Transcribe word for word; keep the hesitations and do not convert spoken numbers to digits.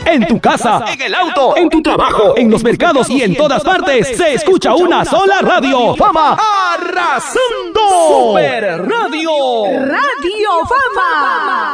En tu casa, en el auto, en tu trabajo, en los mercados y en todas partes se escucha una sola radio. Fama arrasando. Super Radio. Radio Fama.